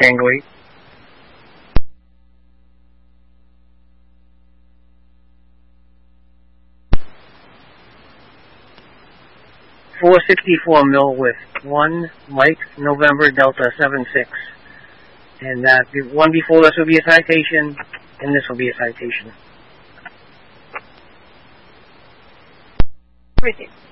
Tango 8. 464 mil with 1 Mike November Delta 76. And that one before this will be a citation, and this will be a citation. Receive.